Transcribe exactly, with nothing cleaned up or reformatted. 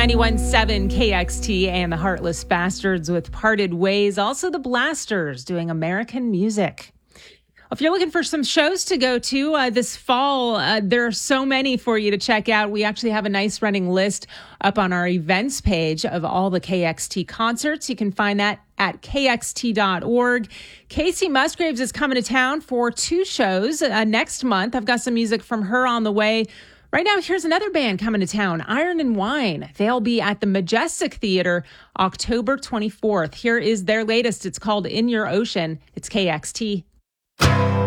ninety-one point seven K X T and the Heartless Bastards with Parted Ways. Also the Blasters doing American Music. If you're looking for some shows to go to uh, this fall, uh, there are so many for you to check out. We actually have a nice running list up on our events page of all the K X T concerts. You can find that at K X T dot org. Kacey Musgraves is coming to town for two shows uh, next month. I've got some music from her on the way. Right now, here's another band coming to town, Iron and Wine. They'll be at the Majestic Theater October twenty-fourth. Here is their latest. It's called In Your Ocean. It's K X T.